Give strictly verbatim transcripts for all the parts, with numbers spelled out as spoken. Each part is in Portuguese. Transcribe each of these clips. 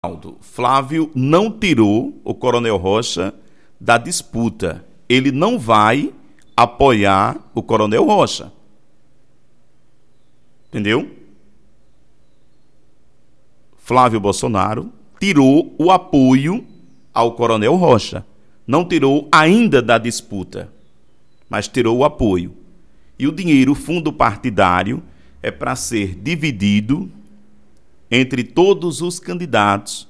Flávio não tirou o Coronel Rocha da disputa. Ele não vai apoiar o Coronel Rocha. Entendeu? Flávio Bolsonaro tirou o apoio ao Coronel Rocha. Não tirou ainda da disputa, mas tirou o apoio. E o dinheiro fundo partidário é para ser dividido entre todos os candidatos,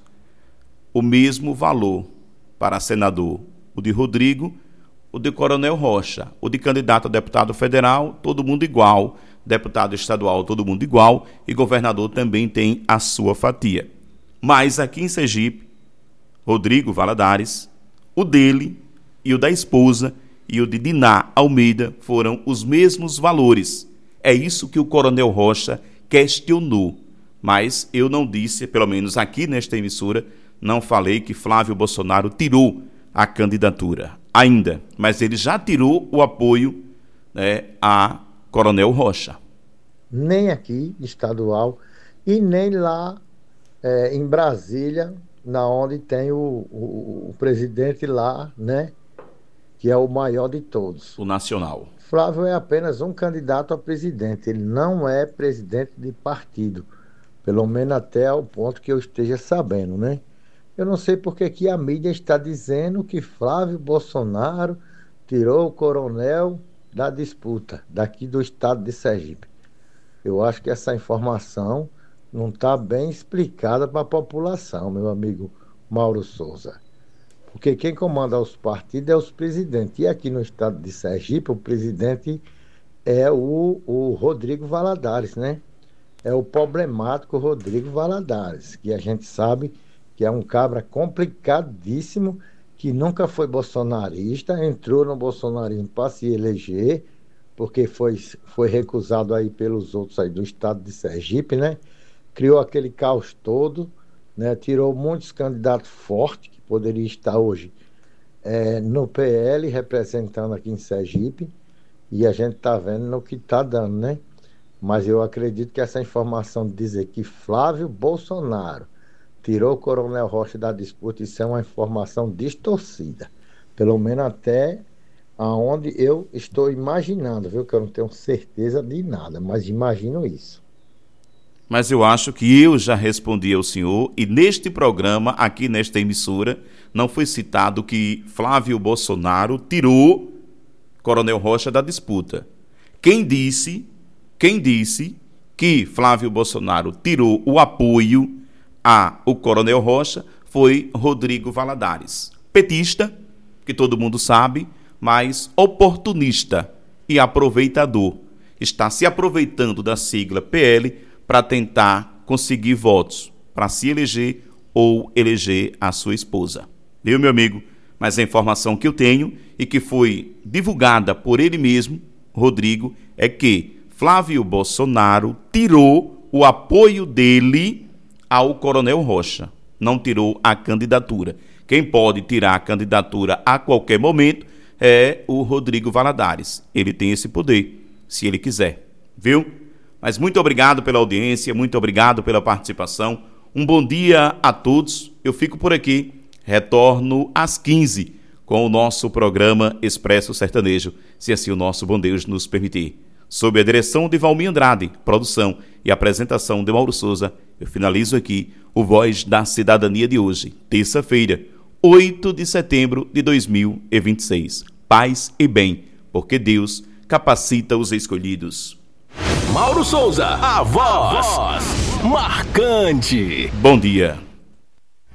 o mesmo valor para senador, o de Rodrigo, o de Coronel Rocha, o de candidato a deputado federal, todo mundo igual, deputado estadual, todo mundo igual, e governador também tem a sua fatia. Mas aqui em Sergipe, Rodrigo Valadares, o dele e o da esposa e o de Diná Almeida foram os mesmos valores. É isso que o Coronel Rocha questionou. Mas eu não disse, pelo menos aqui nesta emissora, não falei que Flávio Bolsonaro tirou a candidatura ainda, mas ele já tirou o apoio, né, a Coronel Rocha. Nem aqui, estadual, e nem lá é, em Brasília, na onde tem o, o, o presidente lá, né, que é o maior de todos. O nacional. Flávio é apenas um candidato a presidente, ele não é presidente de partido. Pelo menos até o ponto que eu esteja sabendo, né? Eu não sei porque que a mídia está dizendo que Flávio Bolsonaro tirou o coronel da disputa daqui do estado de Sergipe. Eu acho que essa informação não está bem explicada para a população, meu amigo Mauro Souza. Porque quem comanda os partidos é os presidentes. E aqui no estado de Sergipe, o presidente é o, o Rodrigo Valadares, né? É o problemático Rodrigo Valadares, que a gente sabe que é um cabra complicadíssimo, que nunca foi bolsonarista, entrou no bolsonarismo para se eleger, porque foi, foi recusado aí pelos outros aí do estado de Sergipe, né? Criou aquele caos todo, né? Tirou muitos candidatos fortes, que poderiam estar hoje é, no P L, representando aqui em Sergipe, e a gente está vendo no que está dando, né? Mas eu acredito que essa informação de dizer que Flávio Bolsonaro tirou o Coronel Rocha da disputa, isso é uma informação distorcida. Pelo menos até aonde eu estou imaginando, viu? Que eu não tenho certeza de nada, mas imagino isso. Mas eu acho que eu já respondi ao senhor, e neste programa, aqui nesta emissora, não foi citado que Flávio Bolsonaro tirou Coronel Rocha da disputa. Quem disse... Quem disse que Flávio Bolsonaro tirou o apoio ao Coronel Rocha foi Rodrigo Valadares. Petista, que todo mundo sabe, mas oportunista e aproveitador. Está se aproveitando da sigla P L para tentar conseguir votos, para se eleger ou eleger a sua esposa. Viu, meu amigo? Mas a informação que eu tenho e que foi divulgada por ele mesmo, Rodrigo, é que Flávio Bolsonaro tirou o apoio dele ao Coronel Rocha. Não tirou a candidatura. Quem pode tirar a candidatura a qualquer momento é o Rodrigo Valadares. Ele tem esse poder, se ele quiser. Viu? Mas muito obrigado pela audiência, muito obrigado pela participação. Um bom dia a todos. Eu fico por aqui. Retorno às quinze com o nosso programa Expresso Sertanejo, se assim o nosso bom Deus nos permitir. Sob a direção de Valmir Andrade, produção e apresentação de Mauro Souza, eu finalizo aqui o Voz da Cidadania de hoje, terça-feira, oito de setembro de dois mil e vinte e seis. Paz e bem, porque Deus capacita os escolhidos. Mauro Souza, a voz, a voz marcante. Bom dia.